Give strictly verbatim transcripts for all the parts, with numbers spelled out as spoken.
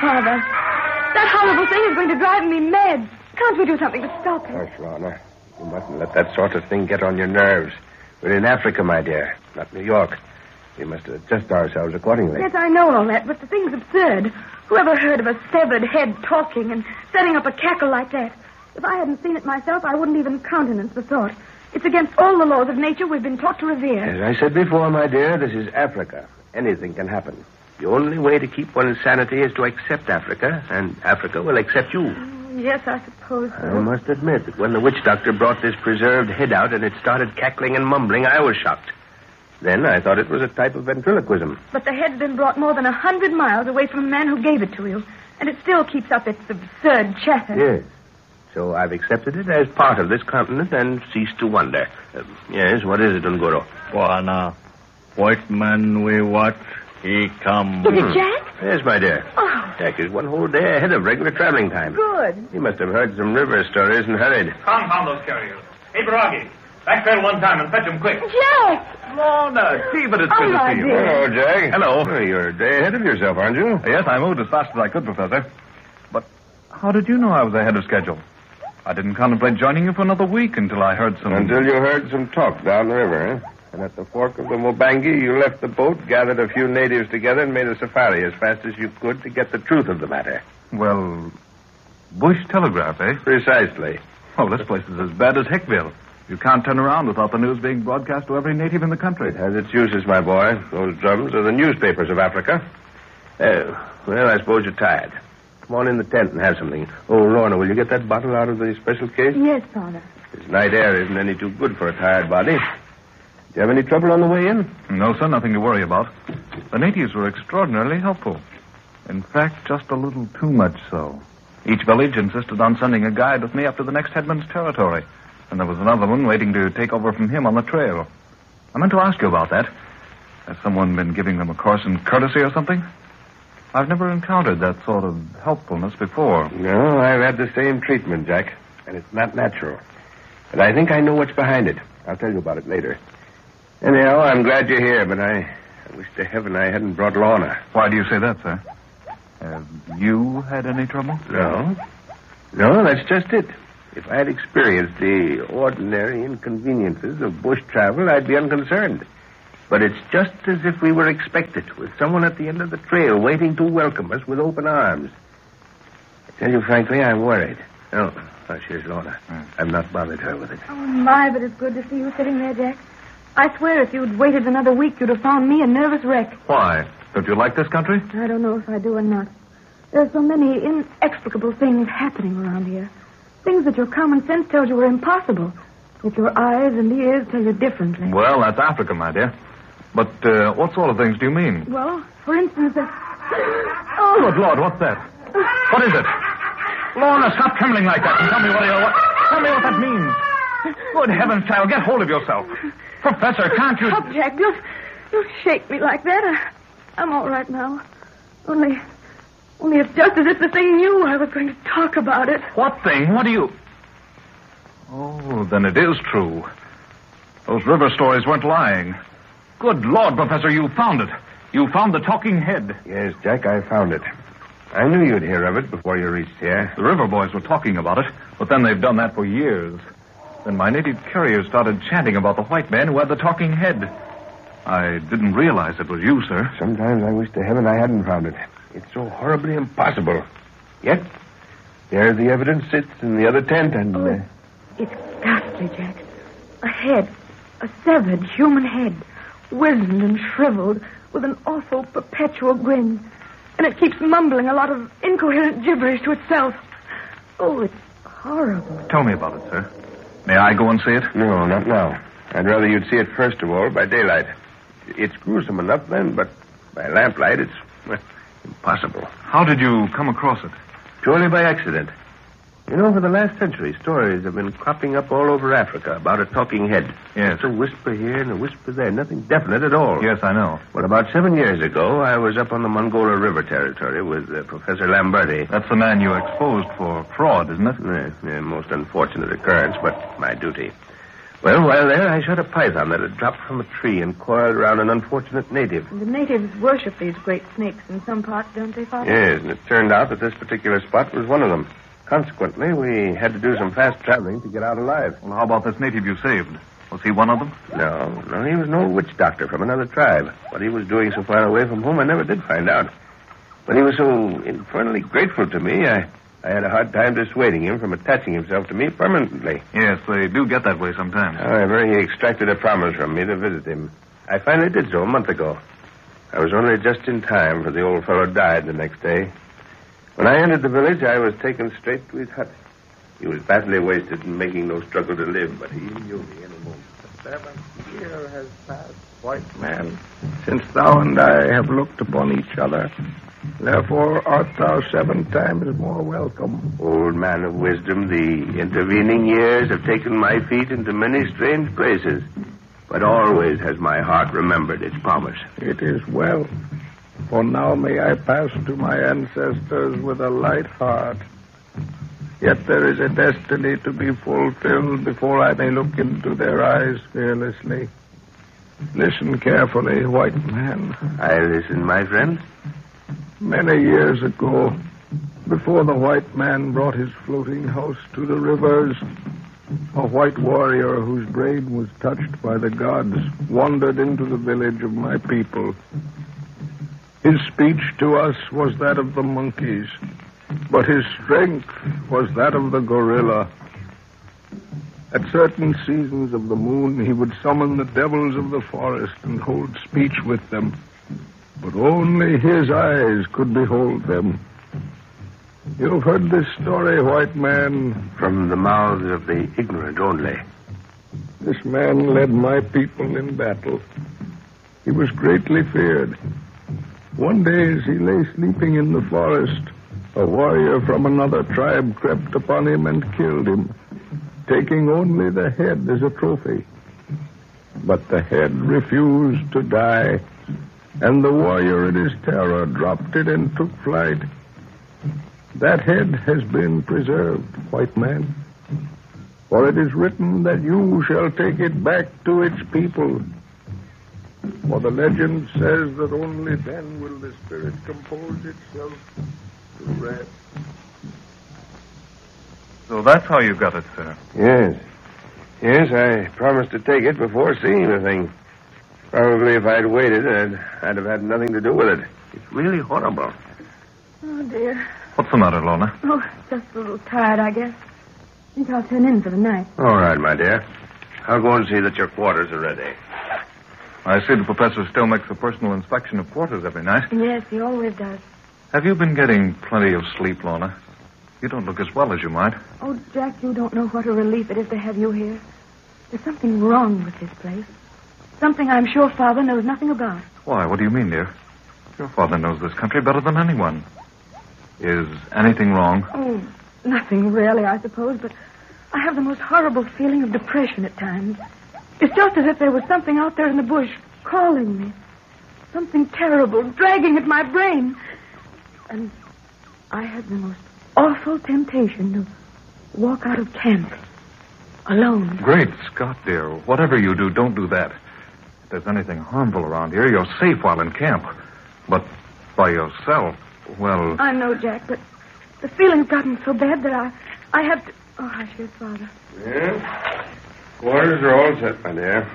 Father. That horrible thing is going to drive me mad. Can't we do something to stop it? Hush, Lorna. You mustn't let that sort of thing get on your nerves. We're in Africa, my dear, not New York. We must adjust ourselves accordingly. Yes, I know all that, but the thing's absurd. Whoever heard of a severed head talking and setting up a cackle like that? If I hadn't seen it myself, I wouldn't even countenance the thought. It's against all the laws of nature we've been taught to revere. As I said before, my dear, this is Africa. Anything can happen. The only way to keep one's sanity is to accept Africa, and Africa will accept you. Yes, I suppose so. I must admit that when the witch doctor brought this preserved head out and it started cackling and mumbling, I was shocked. Then I thought it was a type of ventriloquism. But the head's been brought more than a hundred miles away from the man who gave it to you, and it still keeps up its absurd chatter. Yes. So I've accepted it as part of this continent and ceased to wonder. Uh, yes, what is it, Unguro? Bwana, white man we watch, he come. Is it Jack? Yes, my dear. Oh. Jack is one whole day ahead of regular traveling time. Good. He must have heard some river stories and hurried. Confound those carriers. Hey, Baragi, backpedal one time and fetch them quick. Jack! Lorna, gee, but it's Oh, good to my see you. dear. Hello, Jack. Hello. Well, you're a day ahead of yourself, aren't you? Yes, I moved as fast as I could, Professor. But how did you know I was ahead of schedule? I didn't contemplate joining you for another week until I heard some... Until you heard some talk down the river, eh? And at the fork of the Mubangi, you left the boat, gathered a few natives together, and made a safari as fast as you could to get the truth of the matter. Well, bush telegraph, eh? Precisely. Oh, this place is as bad as Hickville. You can't turn around without the news being broadcast to every native in the country. It has its uses, my boy. Those drums are the newspapers of Africa. Uh, well, I suppose you're tired. Come on in the tent and have something. Oh, Lorna, will you get that bottle out of the special case? Yes, Father. This night air isn't any too good for a tired body. Do you have any trouble on the way in? No, sir, nothing to worry about. The natives were extraordinarily helpful. In fact, just a little too much so. Each village insisted on sending a guide with me up to the next headman's territory. And there was another one waiting to take over from him on the trail. I meant to ask you about that. Has someone been giving them a course in courtesy or something? I've never encountered that sort of helpfulness before. No, I've had the same treatment, Jack. And it's not natural. But I think I know what's behind it. I'll tell you about it later. Anyhow, I'm glad you're here, but I, I wish to heaven I hadn't brought Lorna. Why do you say that, sir? Have you had any trouble? No. No, that's just it. If I had experienced the ordinary inconveniences of bush travel, I'd be unconcerned. But it's just as if we were expected, with someone at the end of the trail waiting to welcome us with open arms. I tell you frankly, I'm worried. Oh, oh here's Lorna. Mm. I've not bothered her with it. Oh, my, but it's good to see you sitting there, Jack. I swear if you'd waited another week, you'd have found me a nervous wreck. Why? Don't you like this country? I don't know if I do or not. There's so many inexplicable things happening around here. Things that your common sense tells you are impossible. Yet your eyes and ears tell you differently. Well, that's Africa, my dear. But uh, what sort of things do you mean? Well, for instance, that... Oh. Good Lord, what's that? What is it? Lorna, stop trembling like that and tell me what, you, what, tell me what that means. Good heavens, child, get hold of yourself. Professor, can't you... Stop, Jack. Don't, don't shake me like that. I, I'm all right now. Only... Only it's just as if the thing knew I was going to talk about it. What thing? What do you... Oh, then it is true. Those river stories weren't lying. Good Lord, Professor, you found it. You found the talking head. Yes, Jack, I found it. I knew you'd hear of it before you reached here. The river boys were talking about it, but then they've done that for years. Then my native carriers started chanting about the white man who had the talking head. I didn't realize it was you, sir. Sometimes I wish to heaven I hadn't found it. It's so horribly impossible. Yet, there the evidence sits in the other tent and... Oh, uh... it's ghastly, Jack. A head. A severed human head. Wizened and shriveled, with an awful perpetual grin. And it keeps mumbling a lot of incoherent gibberish to itself. Oh, it's horrible. Tell me about it, sir. May I go and see it? No, not now. I'd rather you'd see it first of all by daylight. It's gruesome enough then, but by lamplight it's well, impossible. How did you come across it? Purely by accident. You know, for the last century, stories have been cropping up all over Africa about a talking head. Yes. Just a whisper here and a whisper there. Nothing definite at all. Yes, I know. Well, about seven years ago, I was up on the Mongola River territory with uh, Professor Lamberti. That's the man you exposed for fraud, isn't it? Yeah, yeah, most unfortunate occurrence, but my duty. Well, while there, I shot a python that had dropped from a tree and coiled around an unfortunate native. And the natives worship these great snakes in some parts, don't they, Father? Yes, and it turned out that this particular spot was one of them. Consequently, we had to do some fast traveling to get out alive. Well, how about this native you saved? Was he one of them? No, no, he was no witch doctor from another tribe. What he was doing so far away from home, I never did find out. But he was so infernally grateful to me, I, I had a hard time dissuading him from attaching himself to me permanently. Yes, they do get that way sometimes. However, he extracted a promise from me to visit him. I finally did so a month ago. I was only just in time, for the old fellow died the next day. When I entered the village, I was taken straight to his hut. He was badly wasted and making no struggle to live, but he knew me any moment. The seventh year has passed, white man, since thou and I have looked upon each other. Therefore art thou seven times more welcome. Old man of wisdom, the intervening years have taken my feet into many strange places, but always has my heart remembered its promise. It is well, for now may I pass to my ancestors with a light heart. Yet there is a destiny to be fulfilled before I may look into their eyes fearlessly. Listen carefully, white man. I listen, my friend. Many years ago, before the white man brought his floating house to the rivers, a white warrior whose brain was touched by the gods wandered into the village of my people. His speech to us was that of the monkeys, but his strength was that of the gorilla. At certain seasons of the moon, he would summon the devils of the forest and hold speech with them. But only his eyes could behold them. You've heard this story, white man. From the mouths of the ignorant only. This man led my people in battle. He was greatly feared. One day, as he lay sleeping in the forest, a warrior from another tribe crept upon him and killed him, taking only the head as a trophy. But the head refused to die, and the warrior in his terror dropped it and took flight. That head has been preserved, white man, for it is written that you shall take it back to its people. For the legend says that only then will the spirit compose itself to rest. So that's how you got it, sir. Yes. Yes, I promised to take it before seeing the thing. Probably if I'd waited, I'd, I'd have had nothing to do with it. It's really horrible. Oh, dear. What's the matter, Lorna? Oh, just a little tired, I guess. I think I'll turn in for the night. All right, my dear. I'll go and see that your quarters are ready. I see the professor still makes a personal inspection of quarters every night. Yes, he always does. Have you been getting plenty of sleep, Lorna? You don't look as well as you might. Oh, Jack, you don't know what a relief it is to have you here. There's something wrong with this place. Something I'm sure Father knows nothing about. Why, what do you mean, dear? Your father knows this country better than anyone. Is anything wrong? Oh, nothing really, I suppose, but I have the most horrible feeling of depression at times. It's just as if there was something out there in the bush calling me. Something terrible, dragging at my brain. And I had the most awful temptation to walk out of camp alone. Great Scott, dear. Whatever you do, don't do that. If there's anything harmful around here, you're safe while in camp. But by yourself, well... I know, Jack, but the feeling's gotten so bad that I, I have to... Oh, hush, your Father. Yeah? Quarters are all set, my dear.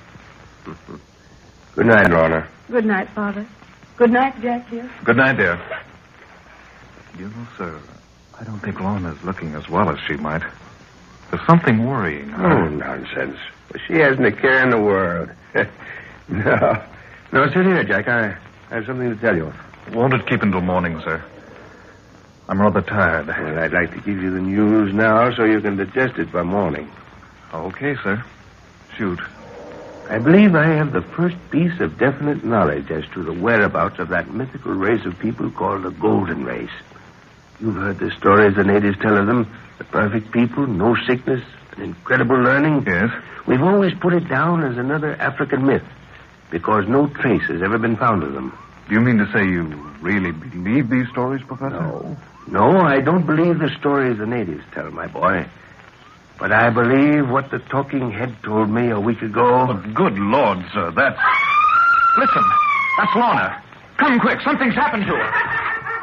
Good night, Lorna. Good night, Father. Good night, Jack, dear. Good night, dear. You know, sir, I don't think Lorna's looking as well as she might. There's something worrying her. Oh, nonsense. She hasn't a care in the world. no. No, sit here, Jack. I, I have something to tell you. Won't it keep until morning, sir? I'm rather tired. Well, I'd like to give you the news now so you can digest it by morning. Okay, sir. Shoot. I believe I have the first piece of definite knowledge as to the whereabouts of that mythical race of people called the Golden Race. You've heard the stories the natives tell of them. The perfect people, no sickness, an incredible learning. Yes? We've always put it down as another African myth because no trace has ever been found of them. Do you mean to say you really believe these stories, Professor? No. No, I don't believe the stories the natives tell, my boy. But I believe what the talking head told me a week ago. Oh, good Lord, sir, that's... Listen, that's Lorna. Come quick, something's happened to her.